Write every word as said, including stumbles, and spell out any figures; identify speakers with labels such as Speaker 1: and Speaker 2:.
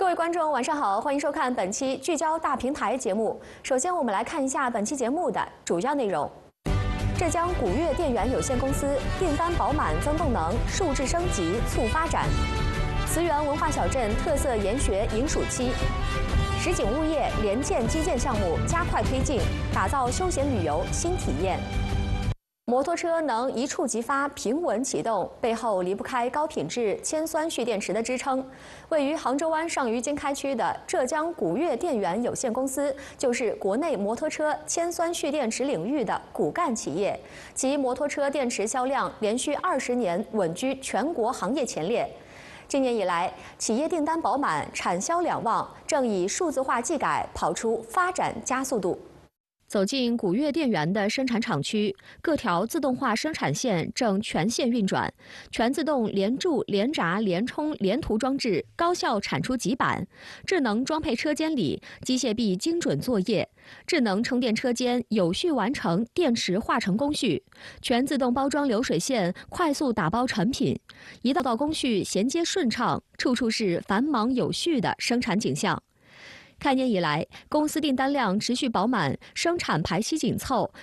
Speaker 1: 位观众，晚上好，欢迎收看本期聚焦大平台节目。首先，我们来看一下本期节目的主要内容：浙江古越电源有限公司订单饱满增动能，数字升级促发展；慈源文化小镇特色研学迎暑期；实景物业联建基建项目加快推进，打造休闲旅游新体验。 摩托车能一触即发、平稳启动，背后离不开高品质铅酸蓄电池的支撑。位于杭州湾上虞经开区的浙江古越电源有限公司，就是国内摩托车铅酸蓄电池领域的骨干企业。其摩托车电池销量连续二十年稳居全国行业前列。今年以来，企业订单饱满，产销两旺，正以数字化技改跑出发展加速度。 走进古越电源的生产厂区，各条自动化生产线正全线运转，全自动连注、连闸、连冲、连涂装置高效产出极板，智能装配车间里机械臂精准作业，智能充电车间有序完成电池化成工序，全自动包装流水线快速打包成品，一道道工序衔接顺畅，处处是繁忙有序的生产景象。 开年以来，公司订单量持续饱满，生产排期紧凑，